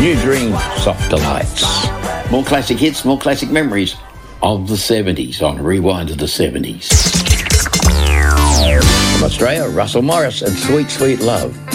New Dream, Soft Delights. More classic hits, more classic memories of the 70s on Rewind to the 70s. From Australia, Russell Morris and Sweet Sweet Love.